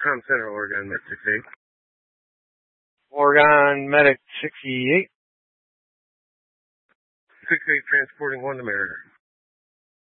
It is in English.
Tom Center, Oregon, Med 68. Oregon Medic 68. 68 transporting 1 to Mariner.